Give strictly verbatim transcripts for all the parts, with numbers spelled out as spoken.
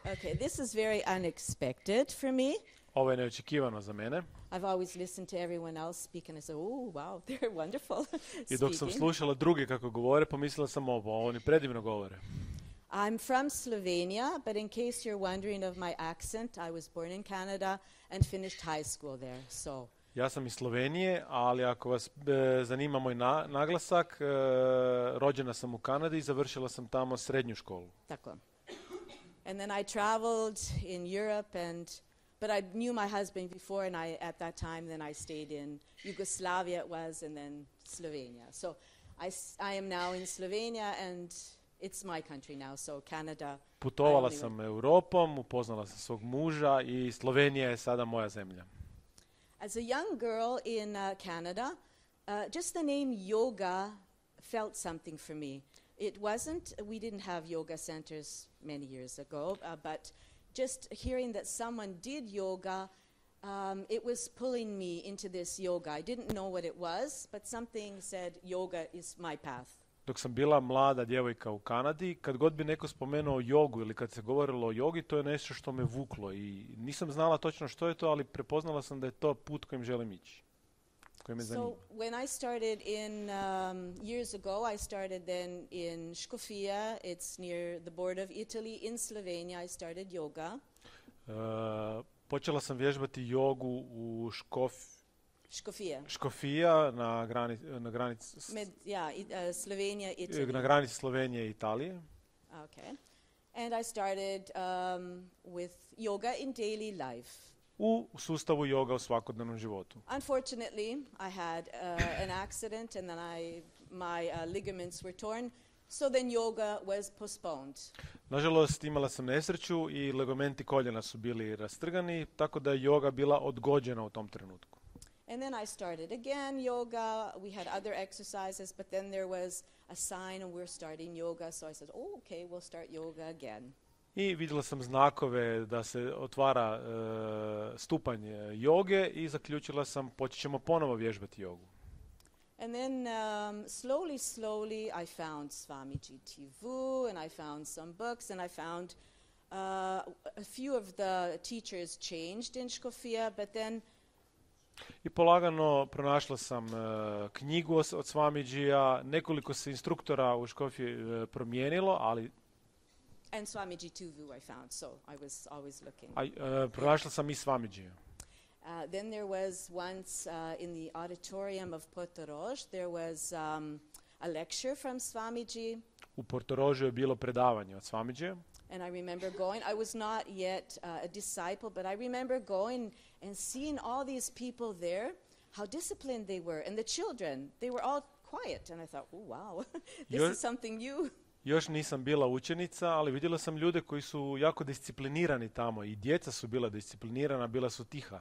Okay, this is very unexpected for me. Ovo je neočekivano za mene. I've always listened to everyone else speak and I said, oh, wow, they're wonderful I dok sam speaking. slušala druge kako govore, pomislila sam ovo, oni predivno govore. I'm from Slovenia, but in case you're wondering of my accent, I was born in Canada and finished high school there. So Ja sam iz Slovenije, ali ako vas e, zanima moj na, naglasak, e, rođena sam u Kanadi i završila sam tamo srednju školu. tako. And then I traveled in Europe and but I knew my husband before, and I, at that time, then I stayed in Yugoslavia, it was, and then Slovenia. So I, s- I am now in Slovenia, and it's my country now, so Canada. Putovala I only sam Europom, upoznala sam svog muža i Slovenija je sada moja zemlja. As a young girl in uh, Canada, uh, just the name yoga felt something for me. It wasn't, we didn't have yoga centers many years ago, uh, but just hearing that someone did yoga, um, it was pulling me into this yoga. I didn't know what it was, but something said yoga is my path. Dok sam bila mlada djevojka u Kanadi, kad god bi neko spomenuo jogu ili kad se govorilo o jogi, to je nešto što me vuklo i nisam znala točno što je to, ali prepoznala sam da je to put kojim želim ići, koji me zanima. So when I started in, um, years ago, I started then in Skofia. It's near the border of Italy. In Slovenia, I started yoga. Uh, počela sam vježbati jogu u Škof, Skofia. Škofija na, grani, na, granici, s- Med, yeah, it, uh, Slovenia, Italy. na granici Slovenije i Italije. Okay. And I started um, with yoga in daily life. U sustavu joga u svakodnevnom životu. Unfortunately, I had uh, an accident and then I, my uh, ligaments were torn. So then yoga was postponed. Nažalost, imala sam nesreću i ligamenti koljena su bili rastrgani, tako da je joga bila odgođena u tom trenutku. And then I started again yoga. We had other exercises, but then there was a sign and we're starting yoga. So I said, oh, okay, we'll start yoga again. I vidjela sam znakove da se otvara e, stupanj e, joge i zaključila sam počet ćemo ponovo vježbati jogu. And then um, slowly, slowly, I found Swamiji Tivu, and I found some books, and I found uh, a few of the teachers changed in Skofia, but then I polagano pronašla sam e, knjigu os- od Swamidžija, nekoliko se instruktora u Škofiji e, promijenilo, ali and Swamiji Tuvu I found, so I was always looking. a, e, pronašla sam i Swamidžija. Uh, then there was once uh, in the auditorium of Portorož, there was um, a lecture from Swamiji, U Portorožu je bilo predavanje od Swamidžija. and I remember going. I was not yet uh, a disciple, but I remember going and seeing all these people there, how disciplined they were, and the children, they were all quiet, and I thought, oh wow, this You're- is something new. Još nisam bila učenica, ali vidjela sam ljude koji su jako disciplinirani tamo i djeca su bila disciplinirana, bila su tiha.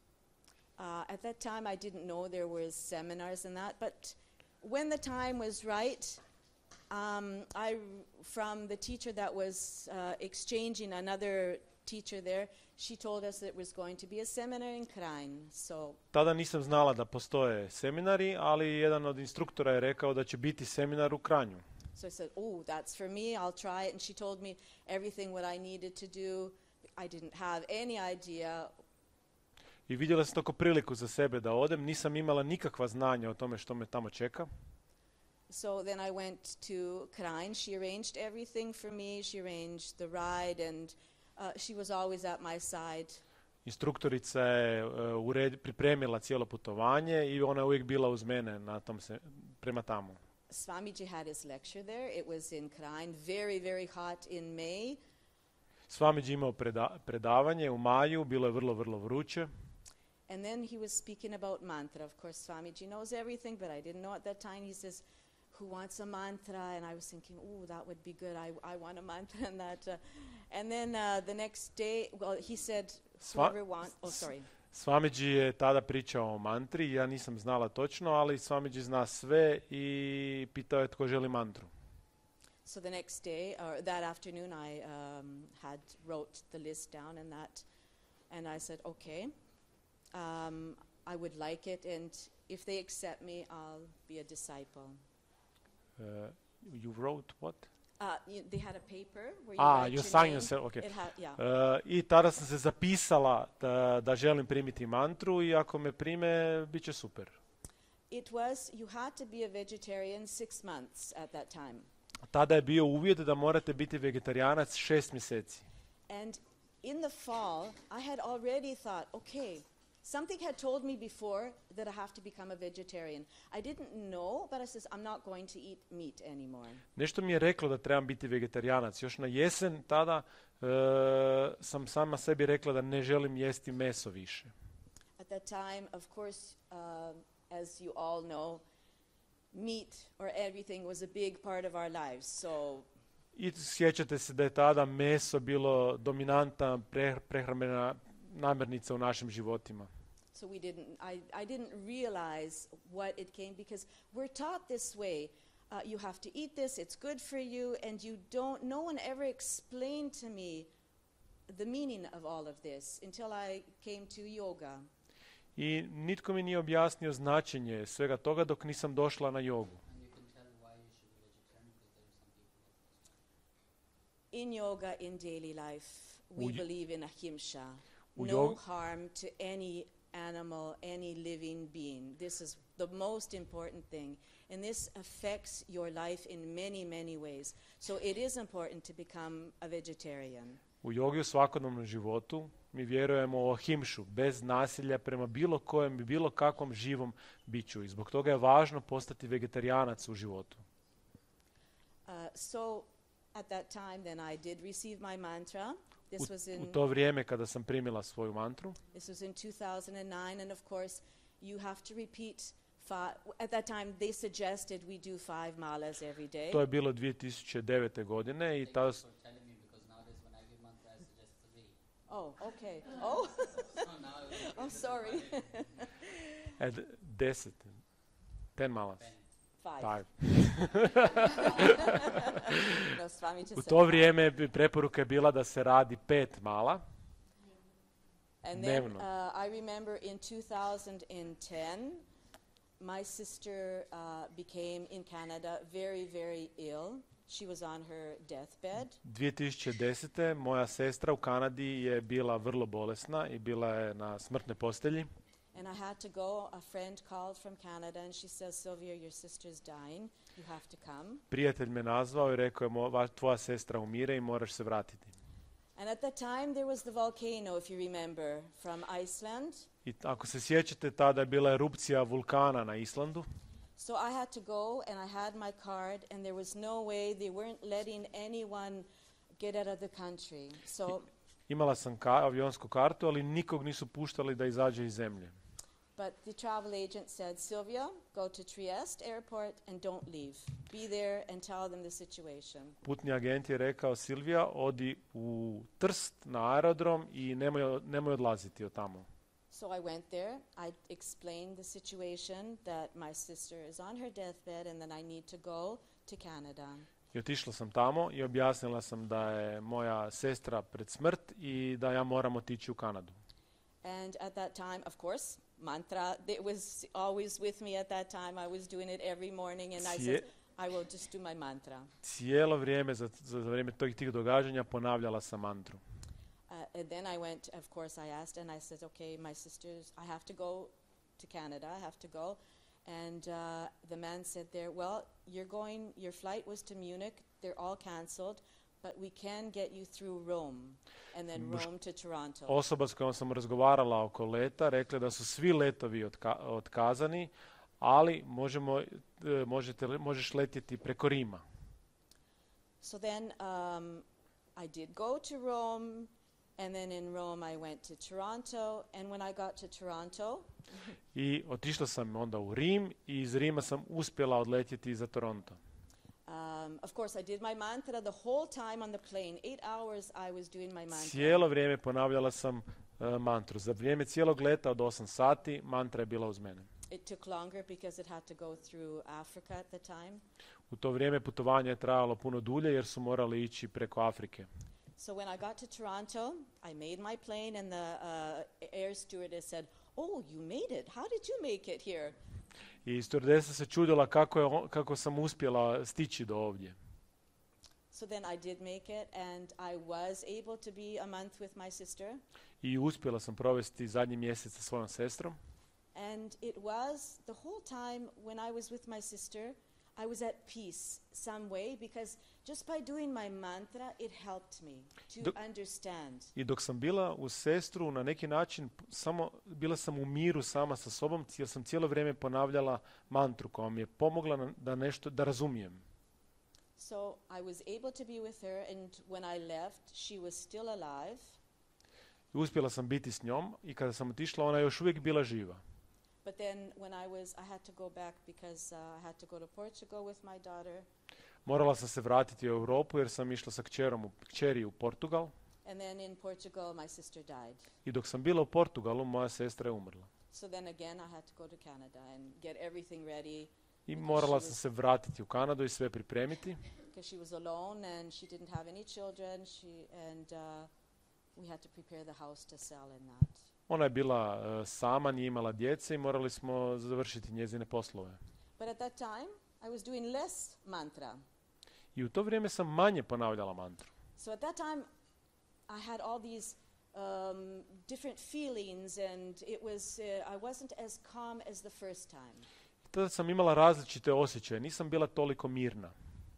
Uh, at that time, I didn't know there was seminars and that, but when the time was right, um, I, r- from the teacher that was uh, exchanging another teacher there, she told us that it was going to be a seminar in Krain. So Tada nisam znala da postoje seminari, ali jedan od instruktora je rekao da će biti seminar u Kranju. So I said, oh, that's for me, I'll try it. And she told me everything what I needed to do. I didn't have any idea. I vidjela sam tako priliku za sebe da odem, nisam imala nikakva znanja o tome što me tamo čeka. So then I went to Krain. She arranged everything for me. She arranged the ride, and uh, she was always at my side. Instruktorica je e, ured, pripremila cijelo putovanje i ona je uvijek bila uz mene na tom se, prema tamo. Swamiji had his lecture there. It was in Krain, very, very hot in May. Swamidži imao preda, predavanje u maju, bilo je vrlo, vrlo vruće. And then he was speaking about mantra. Of course, Swamiji knows everything, but I didn't know at that time. He says, who wants a mantra? And I was thinking, oh, that would be good. I, I want a mantra and that. Uh, and then uh, the next day, well, he said, Swa- whoever wants, oh, sorry. Swamidži je tada pričao o mantri, ja nisam znala točno, ali Swamidži zna sve i pitao je tko želi mantru. So the next day, or that afternoon, I um, had wrote the list down and that. And I said, okay, um, I would like it. And if they accept me, I'll be a disciple. Uh, you wrote what? Uh, you, they had a paper where you A, write you your sign name. yourself, okay. It ha- yeah. Uh, I tada sam se zapisala da, da želim primiti mantru i ako me prime, bit će super. It was, you had to be a vegetarian six months at that time. Tada je bio uvjet da morate biti vegetarijanac šest mjeseci. And in the fall, I had already thought, okay, something had told me before that I have to become a vegetarian. I didn't know, but I says, I'm not going to eat meat anymore. Nešto mi je reklo da trebam biti vegetarijanac. Još na jesen tada uh, sam sama sebi rekla da ne želim jesti meso više. At that time, of course, uh, as you all know, meat or everything was a big part of our lives. So I sjećate se da je tada meso bilo dominantna pre, prehrambena namirnica u našim životima. So we didn't, I, I didn't realize what it came, because we're taught this way. Uh, you have to eat this, it's good for you, and you don't, no one ever explained to me the meaning of all of this until I came to yoga. I nitko mi nije objasnio značenje svega toga dok nisam došla na jogu. In yoga, in daily life, we U jo- believe in ahimsa. U No jog- harm to any animal, any living being. This is the most important thing. And this affects your life in many, many ways. So it is important to become a vegetarian. U jogi u svakodnevnom životu mi vjerujemo u ahimšu, bez nasilja prema bilo kojem i bilo kakvom živom biću. I zbog toga je važno postati vegetarijanac u životu. Uh, so at that time, then I did receive my mantra. This U, was u in to vrijeme kada sam primila svoju mantru, this was in two thousand nine, and of course, you have to repeat. Five, at that time, they suggested we do five malas every day. to je bilo dvije tisuće devete godine i tada s- for telling me, because nowadays when I give mantra, I suggest three. Oh, okay. Oh, So now it- oh, sorry. e, d- deset, ten malas, Five. five. No, s vami će U se- to vrijeme bi preporuka je bila da se radi pet mala. And then dnevno. uh, I remember in two thousand ten, my sister uh, became in Canada very, very ill. She was on her deathbed. dvije tisuće desete. moja sestra u Kanadi je bila vrlo bolesna i bila je na smrtnoj postelji. And I had to go. A friend called from Canada and she says, Sylvia, your sister's dying. You have to come. Prijatelj me nazvao i rekao je, "Mo- va- tvoja sestra umire i moraš se vratiti." And at that time, there was the volcano, if you remember, from Iceland. I t- ako se sjećate, tada je bila erupcija vulkana na Islandu. So I had to go, and I had my card, and there was no way, they weren't letting anyone get out of the country. So, Imala sam ka- avionsku kartu, ali nikog nisu puštali da izađe iz zemlje. but the travel agent said, Sylvia, go to Trieste airport and don't leave. Be there and tell them the situation. Putni agent je rekao, Silvija, odi u Trst na aerodrom i nemoj, nemoj odlaziti od tamo. So I went there. I explained the situation, that my sister is on her deathbed and that I need to go to Canada. I otišla sam tamo i objasnila sam da je moja sestra pred smrt i da ja moram otići u Kanadu. And at that time, of course, mantra, it was always with me at that time. I was doing it every morning, and I said, Cije- I will just do my mantra. Cijelo vrijeme, za, za za vrijeme tih, tih događanja, ponavljala sam mantru. Uh, and then I went, of course, I asked, and I said, okay, my sisters, I have to go to Canada, I have to go. And uh, the man said there, well, you're going, your flight was to Munich, they're all cancelled, but we can get you through Rome, and then Muš- Rome to Toronto. Osoba s kojom sam razgovarala oko leta rekla da su svi letovi otka- otkazani, ali možemo, e, možete, le- možeš letjeti preko Rima. So then um, I did go to Rome, and then in Rome I went to Toronto, and when I got to Toronto, I otišla sam onda u Rim i iz Rima sam uspjela odletjeti za Toronto. um, of course I did my mantra the whole time on the plane. Eight hours I was doing my mantra. Cijelo vrijeme ponavljala sam e, mantru. Za vrijeme cijelog leta od osam sati mantra je bila uz mene. It took longer because it had to go through Africa at the time. U to vrijeme putovanje je trajalo puno dulje jer su morali ići preko Afrike. So when I got to Toronto, I made my plane, and the uh, air stewardess said, "Oh, you made it. How did you make it here?" I stewardesa se čudila kako, je, on- kako sam uspjela stići do ovdje. So then I did make it, and I was able to be a month with my sister. I uspjela sam provesti zadnji mjesec sa svojom sestrom. And it was the whole time when I was with my sister, I was at peace some way, because just by doing my mantra, it helped me to Dok- understand. I dok sam bila uz sestru, na neki način p- samo bila sam u miru sama sa sobom, jer sam cijelo vrijeme ponavljala mantru koja mi je pomogla na- da nešto, da razumijem. So I was able to be with her, and when I left, she was still alive. I uspjela sam biti s njom i kada sam otišla, ona je još uvijek bila živa. But then when I was, I had to go back because uh, I had to go to Portugal with my daughter. Morala sam se vratiti u Europu jer sam išla sa kćerom u, kćeri u Portugal. And then in Portugal, my sister died. I dok sam bila u Portugalu, moja sestra je umrla. So then again, I had to go to Canada and get everything ready I Because morala she sam was- se vratiti u Kanadu i sve pripremiti. because she was alone and she didn't have any children. She and uh, we had to prepare the house to sell and that. Ona je bila e, sama, nije imala djece i morali smo završiti njezine poslove. But at that time, I was doing less mantra. I u to vrijeme sam manje ponavljala mantru. So at that time, I had all these um, different feelings, and it was uh, I wasn't as calm as the first time. Tada sam imala različite osjećaje, nisam bila toliko mirna.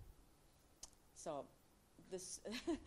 So this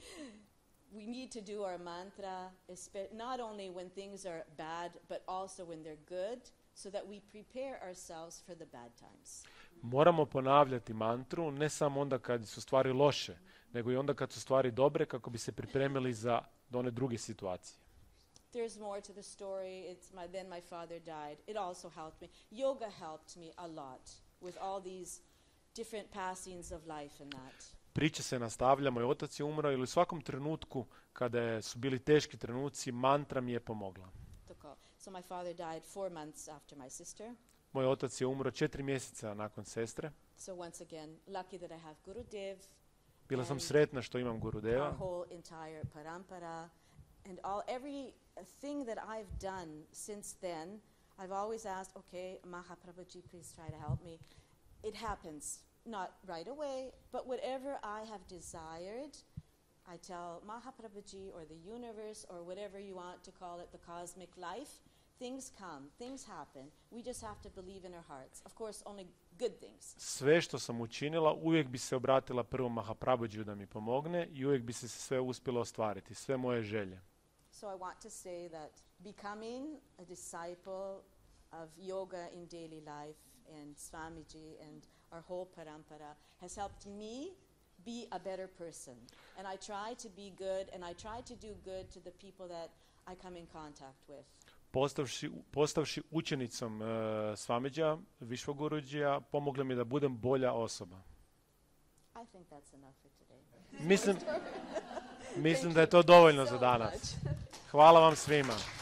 we need to do our mantra, espe- not only when things are bad, but also when they're good, so that we prepare ourselves for the bad times. Moramo ponavljati mantru, ne samo onda kad su stvari loše, nego i onda kad su stvari dobre, kako bi se pripremili za one druge situacije. There's more to the story. It's my then my father died. It also helped me. Yoga helped me a lot with all these different passings of life and that. Priča se nastavlja, moj otac je umro ili u svakom trenutku kada je- su bili teški trenuci, mantra mi je pomogla. To call. So my father died four months after my sister. Moj otac je umro četiri mjeseca nakon sestre. So once again, lucky that I have Gurudev, Bila sam And sretna što imam our Gurudeva. whole entire parampara, and all every uh, thing that I've done since then. I've always asked, okay, Mahaprabhuji, please try to help me. It happens, not right away, but whatever I have desired, I tell Mahaprabhuji or the universe or whatever you want to call it, the cosmic life, things come, things happen. We just have to believe in our hearts. Of course, only good things. Sve što sam učinila, uvijek bi se obratila prvom Mahaprabhuđiju da mi pomogne i uvijek bi se sve uspjelo ostvariti, sve moje želje. So I want to say that becoming a disciple of yoga in daily life and Swamiji and our whole parampara has helped me be a better person. And I try to be good, and I try to do good to the people that I come in contact with. Postavši, postavši učenicom uh, Swamidžija, Višvaguruđija, pomogla mi da budem bolja osoba. I think that's enough for today. Mislim, mislim da je to dovoljno za So danas. much. Hvala vam svima.